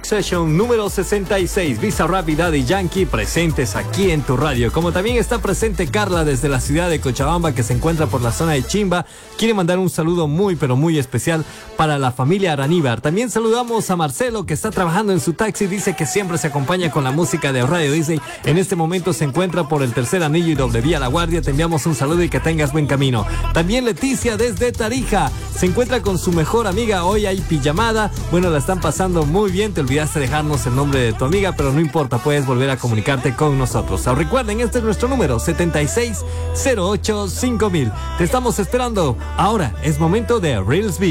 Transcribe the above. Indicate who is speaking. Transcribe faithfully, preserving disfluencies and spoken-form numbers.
Speaker 1: Session número sesenta y seis. Bizarrap y Daddy Yankee presentes aquí en tu radio. Como también está presente Carla desde la ciudad de Cochabamba, que se encuentra por la zona de Chimba. Quiere mandar un saludo muy pero muy especial para la familia Araníbar. También saludamos a Marcelo, que está trabajando en su taxi. Dice que siempre se acompaña con la música de Radio Disney. En este momento se encuentra por el tercer anillo y doble vía La Guardia. Te enviamos un saludo y que tengas buen camino. También Leticia desde Tarija se encuentra con su mejor amiga. Hoy hay pijamada. Bueno, la están pasando muy bien. Te olvidaste dejarnos el nombre de tu amiga, pero no importa, puedes volver a comunicarte con nosotros. O recuerden, este es nuestro número, setenta y seis cero ocho cinco mil. Te estamos esperando. Ahora es momento de Reels Beat.